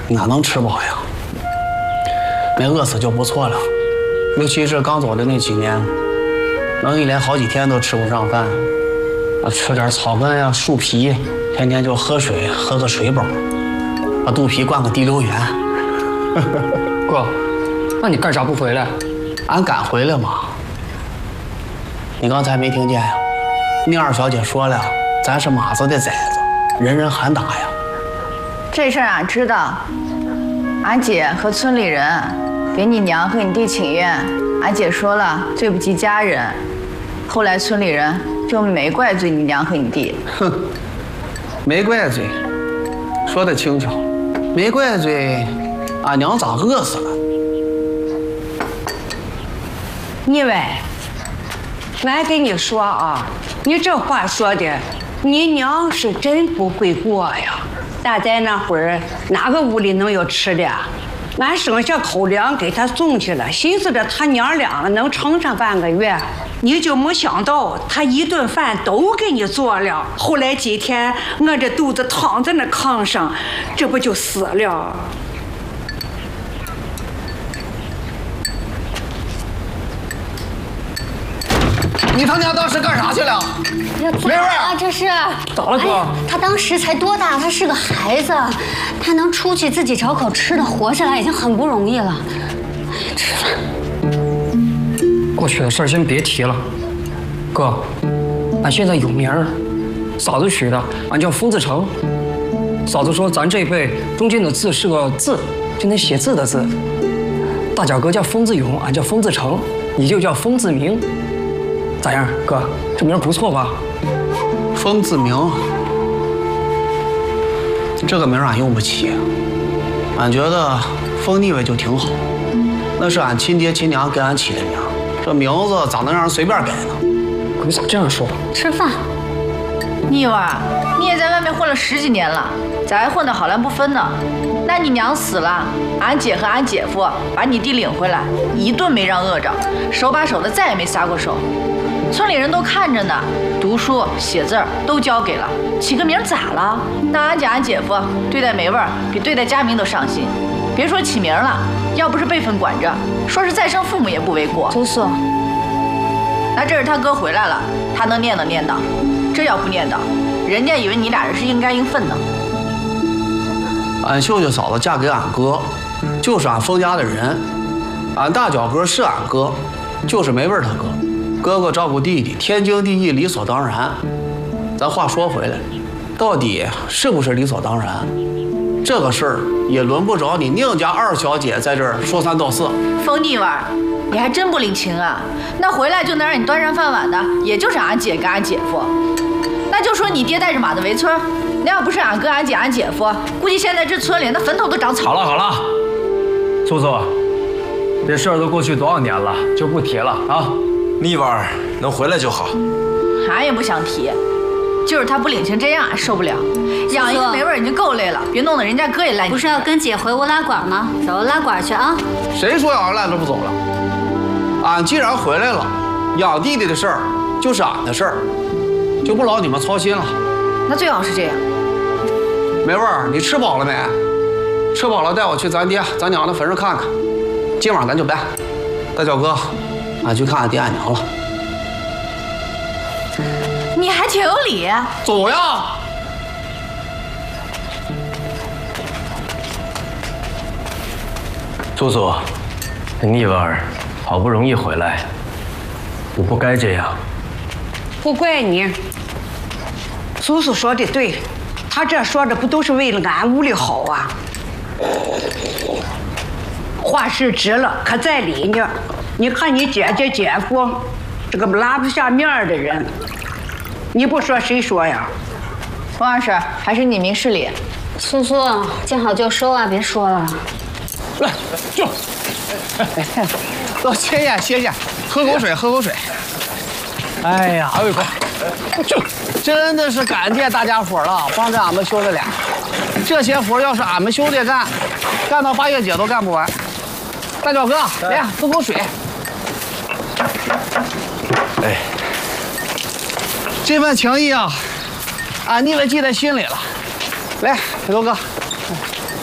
哪能吃饱呀？没饿死就不错了。尤其是刚走的那几年，能一连好几天都吃不上饭，吃点草根呀、树皮，天天就喝水，喝个水饱，把肚皮灌个滴溜圆。 哥，那你干啥不回来？ 俺敢回来吗？你刚才没听见呀？那二小姐说了，咱是马子的崽子，人人喊打呀。 这事儿俺知道，俺姐和村里人给你娘和你弟请愿，俺姐说了对不及家人，后来村里人就没怪罪你娘和你弟。 哼，没怪罪，说得轻巧，没怪罪，俺娘咋饿死了？ 你喂，俺跟你说啊，你这话说的，你娘是真不会过呀。咱在那会儿，哪个屋里能有吃的？俺剩下口粮给他送去了，寻思着他娘俩能撑上半个月，你就没想到他一顿饭都给你做了。后来几天饿着肚子躺在那炕上，这不就死了？ 你他娘当时干啥去了？ 没味啊，这是咋了哥？ 他当时才多大？他是个孩子，他能出去自己找口吃的活下来已经很不容易了。吃饭。 过去的事儿先别提了。哥，俺现在有名儿，嫂子取的，俺叫疯子成。嫂子说咱这辈中间的字是个字，就能写字的字。大脚哥叫疯子勇，俺叫疯子成，你就叫疯子明。咋样，哥？这名不错吧？ 疯子明，这个名俺用不起，俺觉得疯腻歪就挺好。那是俺亲爹亲娘给俺起的名，这名字咋能让人随便改呢？ 哥咋这样说？ 吃饭。 腻歪，你也在外面混了10几年了，咋还混得好烂不分呢？那你娘死了，俺姐和俺姐夫把你弟领回来，一顿没让饿着，手把手的再也没撒过手。村里人都看着呢，读书写字都教给了，起个名咋了？那俺姐俺姐夫对待梅味儿比对待佳明都上心，别说起名了，要不是辈分管着，说是再生父母也不为过。 祖祖， 那这是他哥回来了，他能念叨念叨，这要不念叨，人家以为你俩人是应该应分呢。 俺秀秀嫂子嫁给俺哥，就是俺封家的人。俺大脚哥是俺哥，就是梅味儿他哥。哥哥照顾弟弟，天经地义，理所当然。咱话说回来，到底是不是理所当然？这个事儿也轮不着你宁家二小姐在这儿说三道四。 疯腻歪，你还真不领情啊！那回来就能让你端上饭碗的，也就是俺姐跟俺姐夫。那就说你爹带着马子围村，那要不是俺哥、俺姐、俺姐夫，估计现在这村里那坟头都长草。 好了，素素，这事儿都过去多少年了，就不提了啊。 腻歪能回来就好。 俺也不想提，就是他不领情这样，俺受不了。养一个梅味儿已经够累了，别弄得人家哥也赖你。 不是要跟姐回屋拉管吗？走，拉管去啊！ 谁说俺赖着不走了？俺既然回来了，养弟弟的事儿就是俺的事儿，就不劳你们操心了。 那最好是这样。 梅味儿，你吃饱了没？吃饱了带我去咱爹咱娘的坟上看看。今晚咱就掰。大脚哥，俺去看俺爹俺娘了。 你还挺有理。 走呀！ 素素，腻歪好不容易回来，你不该这样。 不怪你，叔叔说的对，他这说的不都是为了俺屋里好啊？话是直了，可在理呢。你看你姐姐姐夫，这个拉不下面的人，你不说谁说呀？ 冯二婶，还是你明事理。 素素，见好就收啊，别说了。 来，就，都歇歇歇歇，喝口水喝口水。哎呀，哎呦快，就真的是感谢大家伙了，帮着俺们兄弟俩。这些活要是俺们兄弟干，干到8月节都干不完。大脚哥，来喝口水。 哎， 这份情谊啊，俺腻歪记在心里了。来，小头哥，